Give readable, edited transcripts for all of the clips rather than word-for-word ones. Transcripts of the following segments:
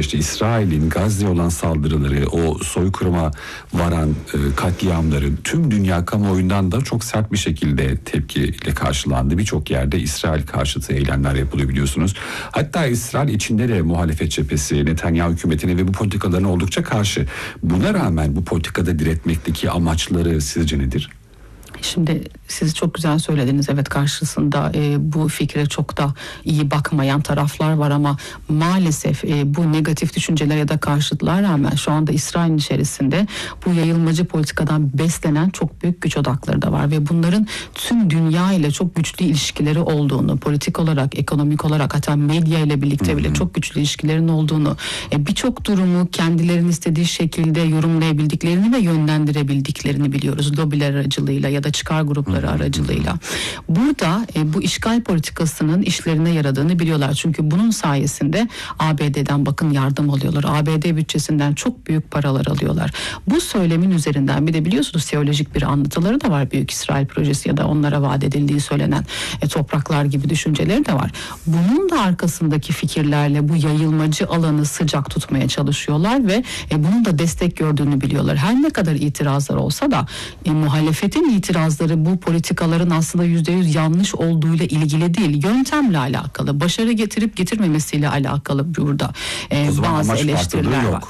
süreçte İsrail'in Gazze'ye olan saldırıları, o soykırıma varan katliamları tüm dünya kamuoyundan da çok sert bir şekilde tepkiyle karşılandı. Birçok yerde İsrail karşıtı eylemler yapılıyor biliyorsunuz. Hatta İsrail içinde de muhalefet cephesi Netanyahu hükümetine ve bu politikalarına oldukça karşı. Buna rağmen bu politikada diretmekteki amaçları sizce nedir? Şimdi siz çok güzel söylediniz. Evet, karşısında bu fikre çok da iyi bakmayan taraflar var ama maalesef bu negatif düşünceler ya da karşıtlığa rağmen şu anda İsrail'in içerisinde bu yayılmacı politikadan beslenen çok büyük güç odakları da var ve bunların tüm dünya ile çok güçlü ilişkileri olduğunu, politik olarak, ekonomik olarak, hatta medya ile birlikte bile çok güçlü ilişkilerin olduğunu, birçok durumu kendilerinin istediği şekilde yorumlayabildiklerini ve yönlendirebildiklerini biliyoruz. Lobiler aracılığıyla ya da çıkar grupları aracılığıyla. Burada bu işgal politikasının işlerine yaradığını biliyorlar. Çünkü bunun sayesinde ABD'den bakın yardım alıyorlar. ABD bütçesinden çok büyük paralar alıyorlar. Bu söylemin üzerinden bir de biliyorsunuz teolojik bir anlatıları da var. Büyük İsrail projesi ya da onlara vaat edildiği söylenen topraklar gibi düşünceleri de var. Bunun da arkasındaki fikirlerle bu yayılmacı alanı sıcak tutmaya çalışıyorlar ve bunun da destek gördüğünü biliyorlar. Her ne kadar itirazlar olsa da muhalefetin itirazları bu politikaların aslında %100 yanlış olduğuyla ilgili değil. Yöntemle alakalı, başarı getirip getirmemesiyle alakalı burada bazı eleştiriler var.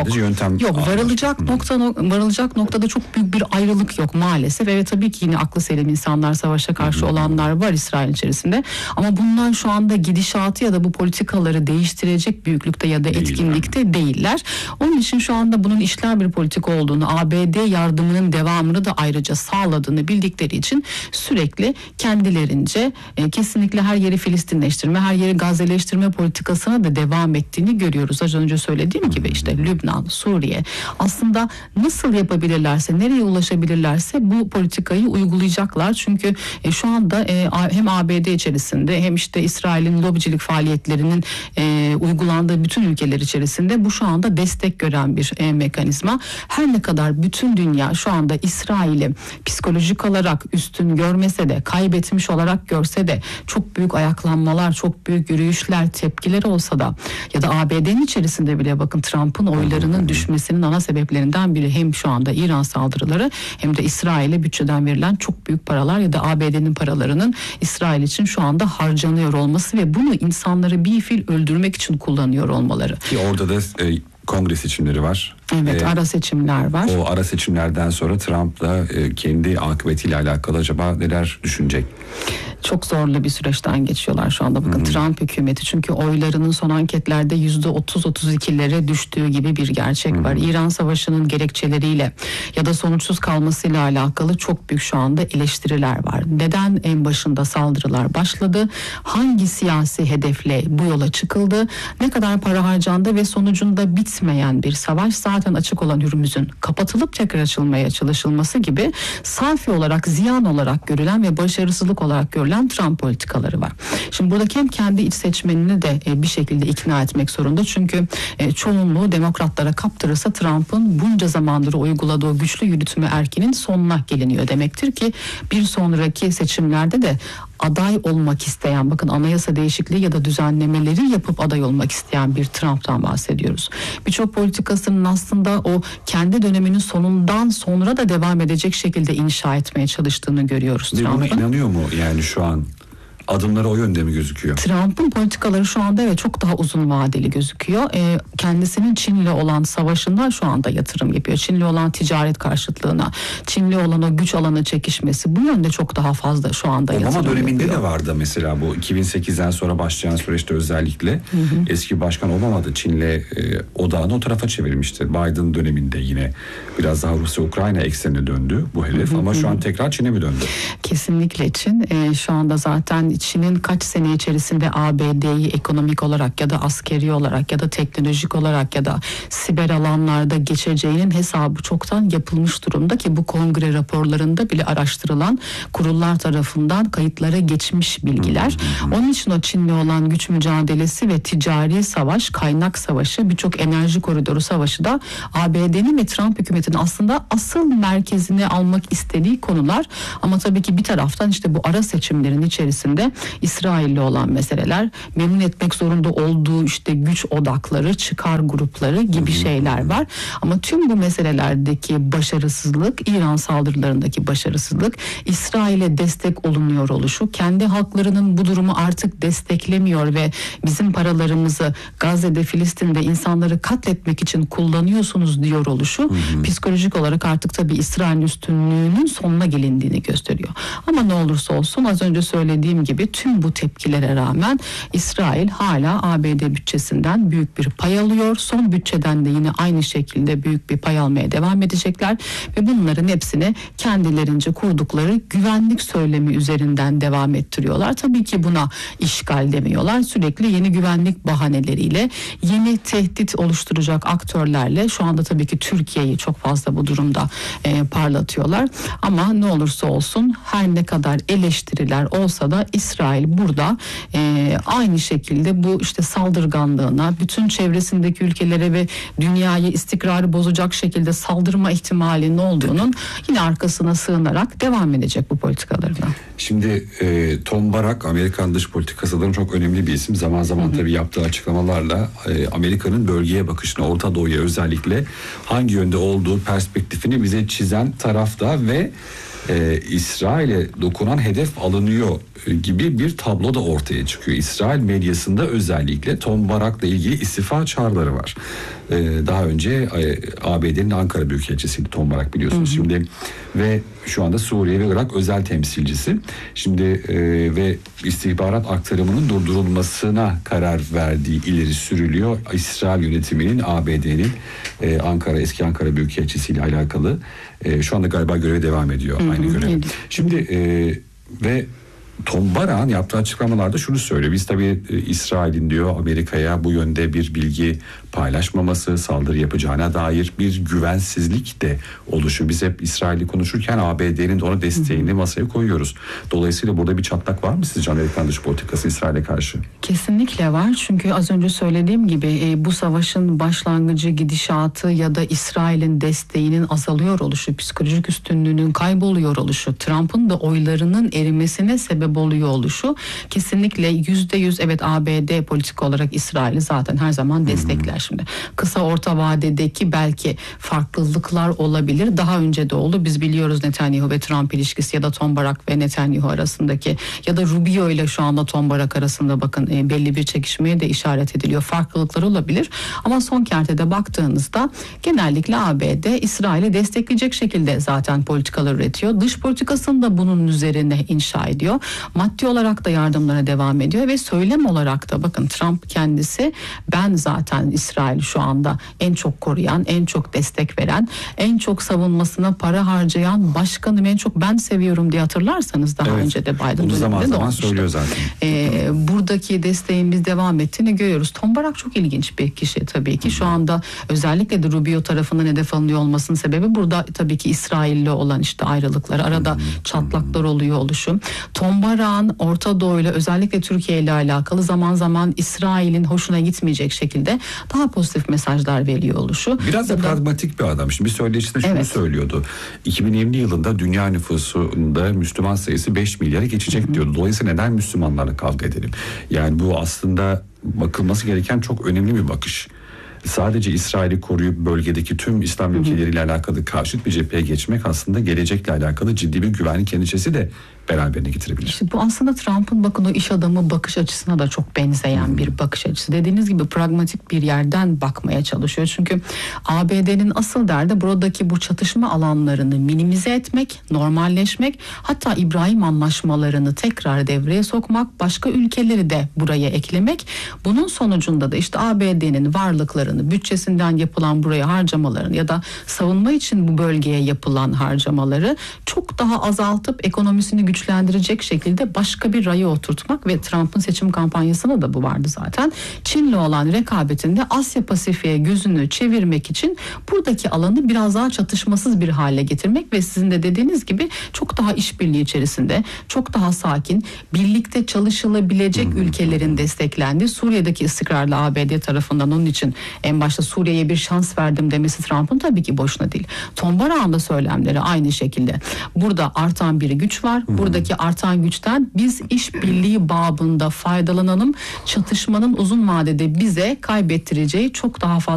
Yok. Varılacak noktada çok büyük bir ayrılık yok maalesef. Evet, tabii ki yine aklı selim insanlar, savaşa karşı olanlar var İsrail içerisinde. Ama bunlar şu anda gidişatı ya da bu politikaları değiştirecek büyüklükte ya da etkinlikte değiller. Onun için şu anda bunun işler bir politika olduğunu, ABD yardımının devamını da ayrıca sağladığını bildikleri için sürekli kendilerince kesinlikle her yeri Filistinleştirme, her yeri Gazze'leştirme politikasına da devam ettiğini görüyoruz. Az önce söylediğim gibi işte Lübnan, Suriye aslında nasıl yapabilirlerse, nereye ulaşabilirlerse bu politikayı uygulayacaklar. Çünkü şu anda hem ABD içerisinde hem işte İsrail'in lobicilik faaliyetlerinin uygulandığı bütün ülkeler içerisinde bu şu anda destek gören bir mekanizma. Her ne kadar bütün dünya şu anda İsrail'i psikolojik olarak üstün görmese de, kaybetmiş olarak görse de, çok büyük ayaklanmalar, çok büyük yürüyüşler, tepkiler olsa da ya da ABD'nin içerisinde bile bakın Trump'ın oylarının düşmesinin ana sebeplerinden biri hem şu anda İran saldırıları hem de İsrail'e bütçeden verilen çok büyük paralar ya da ABD'nin paralarının İsrail için şu anda harcanıyor olması ve bunu insanları bir fiil öldürmek için kullanıyor olmaları. Ki orada da kongre seçimleri var. Evet, ara seçimler var. O ara seçimlerden sonra Trump'la kendi akıbetiyle alakalı acaba neler düşünecek? Çok zorlu bir süreçten geçiyorlar şu anda. Bakın Trump hükümeti, çünkü oylarının son anketlerde %30-32'lere düştüğü gibi bir gerçek var. İran Savaşı'nın gerekçeleriyle ya da sonuçsuz kalmasıyla alakalı çok büyük şu anda eleştiriler var. Neden en başında saldırılar başladı? Hangi siyasi hedefle bu yola çıkıldı? Ne kadar para harcandı ve sonucunda bitmeyen bir savaş, zaten açık olan Hürmüz'ün kapatılıp tekrar açılmaya çalışılması gibi safi olarak, ziyan olarak görülen ve başarısızlık olarak görülen Trump politikaları var. Şimdi buradaki hem kendi iç seçmenini de bir şekilde ikna etmek zorunda. Çünkü çoğunluğu demokratlara kaptırırsa Trump'ın bunca zamandır uyguladığı o güçlü yürütme erkinin sonuna geliniyor demektir ki bir sonraki seçimlerde de aday olmak isteyen, bakın anayasa değişikliği ya da düzenlemeleri yapıp aday olmak isteyen bir Trump'tan bahsediyoruz. Birçok politikasının aslında o kendi döneminin sonundan sonra da devam edecek şekilde inşa etmeye çalıştığını görüyoruz Trump'ın. Buna inanıyor mu yani şu an? Adımları o yönde mi gözüküyor? Trump'ın politikaları şu anda evet çok daha uzun vadeli gözüküyor. Kendisinin Çin'le olan savaşından şu anda yatırım yapıyor. Çin'le olan ticaret karşıtlığına, Çin'le olan o güç alanı çekişmesi, bu yönde çok daha fazla şu anda yatırım yapıyor. Obama döneminde de vardı mesela bu 2008'den sonra başlayan süreçte özellikle eski başkan Obama da Çin'le odağını o tarafa çevirmişti. Biden döneminde yine biraz daha Rusya-Ukrayna eksenine döndü bu hedef ama şu an tekrar Çin'e mi döndü? Kesinlikle Çin şu anda zaten Çin'in kaç sene içerisinde ABD'yi ekonomik olarak ya da askeri olarak ya da teknolojik olarak ya da siber alanlarda geçeceğinin hesabı çoktan yapılmış durumda ki bu kongre raporlarında bile araştırılan kurullar tarafından kayıtlara geçmiş bilgiler. Onun için o Çin'le olan güç mücadelesi ve ticari savaş, kaynak savaşı, birçok enerji koridoru savaşı da ABD'nin ve Trump hükümetinin aslında asıl merkezine almak istediği konular. Ama tabii ki bir taraftan işte bu ara seçimlerin içerisinde içinde İsrail'le olan meseleler, memnun etmek zorunda olduğu işte güç odakları, çıkar grupları gibi şeyler var. Ama tüm bu meselelerdeki başarısızlık, İran saldırılarındaki başarısızlık, İsrail'e destek olunuyor oluşu, kendi halklarının bu durumu artık desteklemiyor ve bizim paralarımızı Gazze'de, Filistin'de insanları katletmek için kullanıyorsunuz diyor oluşu, psikolojik olarak artık tabii İsrail'in üstünlüğünün sonuna gelindiğini gösteriyor. Ama ne olursa olsun az önce söylediğim gibi tüm bu tepkilere rağmen İsrail hala ABD bütçesinden büyük bir pay alıyor. Son bütçeden de yine aynı şekilde büyük bir pay almaya devam edecekler ve bunların hepsini kendilerince kurdukları güvenlik söylemi üzerinden devam ettiriyorlar. Tabii ki buna işgal demiyorlar. Sürekli yeni güvenlik bahaneleriyle, yeni tehdit oluşturacak aktörlerle şu anda tabii ki Türkiye'yi çok fazla bu durumda parlatıyorlar. Ama ne olursa olsun, her ne kadar eleştiriler olsa da İsrail burada aynı şekilde bu işte saldırganlığına, bütün çevresindeki ülkelere ve dünyayı, istikrarı bozacak şekilde saldırma ihtimalinin olduğunun yine arkasına sığınarak devam edecek bu politikalarına. Şimdi Tom Barak, Amerikan dış politikasının çok önemli bir isim. Zaman zaman tabii yaptığı açıklamalarla Amerika'nın bölgeye bakışını, Orta Doğu'ya özellikle hangi yönde olduğu perspektifini bize çizen tarafta ve İsrail'e dokunan hedef alınıyor gibi bir tablo da ortaya çıkıyor. İsrail medyasında özellikle Tom Barak'la ilgili istifa çağrıları var. Daha önce ABD'nin Ankara Büyükelçisiydi Tom Barak, biliyorsunuz. Şimdi ve şu anda Suriye ve Irak özel temsilcisi. Şimdi ve istihbarat aktarımının durdurulmasına karar verdiği ileri sürülüyor. İsrail yönetiminin ABD'nin eski Ankara Büyükelçisi ile alakalı şu anda galiba göreve devam ediyor aynı görev. Şimdi ve Tom Barak'ın yaptığı açıklamalarda şunu söylüyor. Biz tabii İsrail'in diyor Amerika'ya bu yönde bir bilgi paylaşmaması, saldırı yapacağına dair bir güvensizlik de oluşuyor. Biz hep İsrail'i konuşurken ABD'nin de ona desteğini masaya koyuyoruz. Dolayısıyla burada bir çatlak var mı sizce Amerikan dış politikası İsrail'e karşı? Kesinlikle var. Çünkü az önce söylediğim gibi bu savaşın başlangıcı, gidişatı ya da İsrail'in desteğinin azalıyor oluşu, psikolojik üstünlüğünün kayboluyor oluşu, Trump'ın da oylarının erimesine sebep oluyor oluşu kesinlikle %100 evet, ABD politik olarak İsrail'i zaten her zaman destekler. Şimdi kısa orta vadedeki belki farklılıklar olabilir. Daha önce de oldu. Biz biliyoruz Netanyahu ve Trump ilişkisi ya da Tom Barak ve Netanyahu arasındaki ya da Rubio ile şu anda Tom Barak arasında bakın belli bir çekişmeye de işaret ediliyor. Farklılıklar olabilir. Ama son kertede baktığınızda genellikle ABD İsrail'i destekleyecek şekilde zaten politikalar üretiyor. Dış politikasını da bunun üzerine inşa ediyor. Maddi olarak da yardımlara devam ediyor ve söylem olarak da bakın Trump kendisi, ben zaten İsrail şu anda en çok koruyan, en çok destek veren, en çok savunmasına para harcayan başkanım, en çok ben seviyorum diye hatırlarsanız daha önce de Biden döneminde zaman de olmuştu. söylüyor zaten. Buradaki desteğimiz devam ettiğini görüyoruz. Tom Barak çok ilginç bir kişi tabii ki. Şu anda özellikle de Rubio tarafından hedef alınıyor olmasının sebebi burada tabii ki İsrail'le olan işte ayrılıklar, arada çatlaklar oluyor oluşu. Tom Barak'ın Orta Doğu'yla özellikle Türkiye ile alakalı zaman zaman İsrail'in hoşuna gitmeyecek şekilde daha pozitif mesajlar veriyor oluşu. Biraz da pragmatik bir adam. Şimdi bir söyleşide şunu söylüyordu. 2020 yılında dünya nüfusunda Müslüman sayısı 5 milyara geçecek diyordu. Dolayısıyla neden Müslümanlarla kavga edelim? Yani bu aslında bakılması gereken çok önemli bir bakış. Sadece İsrail'i koruyup bölgedeki tüm İslam ülkeleriyle alakalı karşıt bir cepheye geçmek aslında gelecekle alakalı ciddi bir güvenlik endişesi de beraberine getirebilir. İşte bu aslında Trump'ın bakın o iş adamı bakış açısına da çok benzeyen bir bakış açısı. Dediğiniz gibi pragmatik bir yerden bakmaya çalışıyor. Çünkü ABD'nin asıl derdi buradaki bu çatışma alanlarını minimize etmek, normalleşmek, hatta İbrahim anlaşmalarını tekrar devreye sokmak, başka ülkeleri de buraya eklemek. Bunun sonucunda da işte ABD'nin varlıklarını, bütçesinden yapılan buraya harcamalarını ya da savunma için bu bölgeye yapılan harcamaları çok daha azaltıp ekonomisini güçlendirecek şekilde başka bir raya oturtmak ve Trump'ın seçim kampanyasında da bu vardı zaten. Çin'le olan rekabetinde Asya Pasifik'e gözünü çevirmek için buradaki alanı biraz daha çatışmasız bir hale getirmek ve sizin de dediğiniz gibi çok daha işbirliği içerisinde, çok daha sakin, birlikte çalışılabilecek ülkelerin desteklendiği, Suriye'deki istikrarlı ABD tarafından onun için en başta Suriye'ye bir şans verdim demesi Trump'ın tabii ki boşuna değil. Tom Barak'ın da söylemleri aynı şekilde. Burada artan bir güç var. Burada buradaki artan güçten biz işbirliği babında faydalanalım. Çatışmanın uzun vadede bize kaybettireceği çok daha fazla